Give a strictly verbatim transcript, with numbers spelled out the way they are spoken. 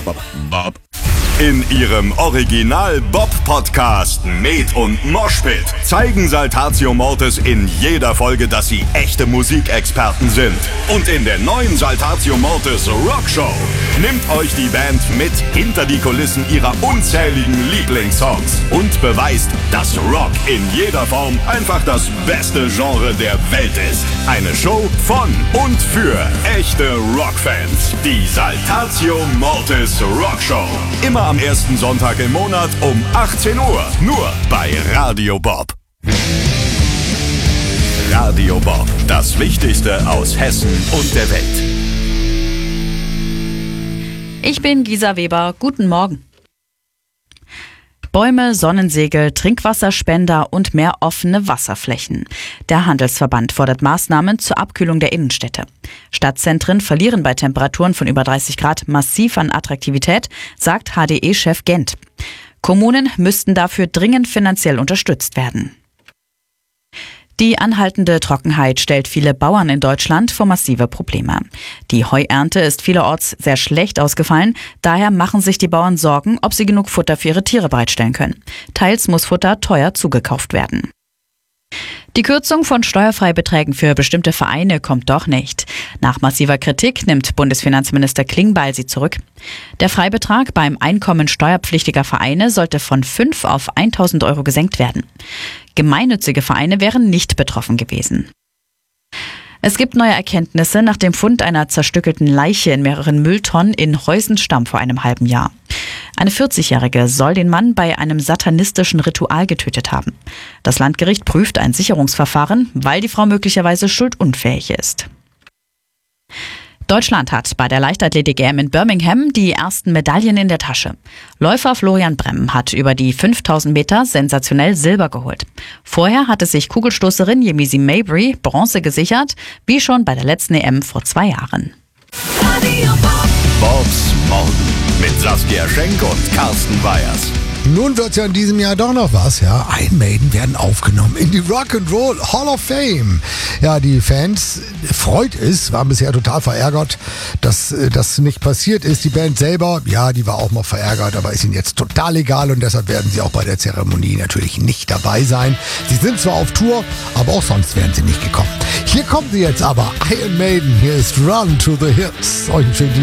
Bob, Bob. In ihrem Original-Bob-Podcast Med und Moshpit zeigen Saltatio Mortis in jeder Folge, dass sie echte Musikexperten sind. Und in der neuen Saltatio Mortis Rockshow nimmt euch die Band mit hinter die Kulissen ihrer unzähligen Lieblingssongs und beweist, dass Rock in jeder Form einfach das beste Genre der Welt ist. Eine Show von und für echte Rockfans. Die Saltatio Mortis Rockshow. Immer am ersten Sonntag im Monat um achtzehn Uhr. Nur bei Radio Bob. Radio Bob. Das Wichtigste aus Hessen und der Welt. Ich bin Gisa Weber. Guten Morgen. Bäume, Sonnensegel, Trinkwasserspender und mehr offene Wasserflächen. Der Handelsverband fordert Maßnahmen zur Abkühlung der Innenstädte. Stadtzentren verlieren bei Temperaturen von über dreißig Grad massiv an Attraktivität, sagt H D E-Chef Gent. Kommunen müssten dafür dringend finanziell unterstützt werden. Die anhaltende Trockenheit stellt viele Bauern in Deutschland vor massive Probleme. Die Heuernte ist vielerorts sehr schlecht ausgefallen. Daher machen sich die Bauern Sorgen, ob sie genug Futter für ihre Tiere bereitstellen können. Teils muss Futter teuer zugekauft werden. Die Kürzung von Steuerfreibeträgen für bestimmte Vereine kommt doch nicht. Nach massiver Kritik nimmt Bundesfinanzminister Klingbeil sie zurück. Der Freibetrag beim Einkommen steuerpflichtiger Vereine sollte von fünf auf tausend Euro gesenkt werden. Gemeinnützige Vereine wären nicht betroffen gewesen. Es gibt neue Erkenntnisse nach dem Fund einer zerstückelten Leiche in mehreren Mülltonnen in Heusenstamm vor einem halben Jahr. Eine vierzigjährige soll den Mann bei einem satanistischen Ritual getötet haben. Das Landgericht prüft ein Sicherungsverfahren, weil die Frau möglicherweise schuldunfähig ist. Deutschland hat bei der Leichtathletik-E M in Birmingham die ersten Medaillen in der Tasche. Läufer Florian Bremm hat über die fünftausend Meter sensationell Silber geholt. Vorher hatte sich Kugelstoßerin Yemisi Mabry Bronze gesichert, wie schon bei der letzten E M vor zwei Jahren. Bobs Morgen mit Saskia Schenk und Carsten Weyers. Nun wird's ja in diesem Jahr doch noch was, ja. Iron Maiden werden aufgenommen in die Rock'n'Roll Hall of Fame. Ja, die Fans freut es, waren bisher total verärgert, dass das nicht passiert ist. Die Band selber, ja, die war auch mal verärgert, aber ist ihnen jetzt total egal und deshalb werden sie auch bei der Zeremonie natürlich nicht dabei sein. Sie sind zwar auf Tour, aber auch sonst wären sie nicht gekommen. Hier kommen sie jetzt aber, Iron Maiden, hier ist Run to the Hills. Euch einen schönen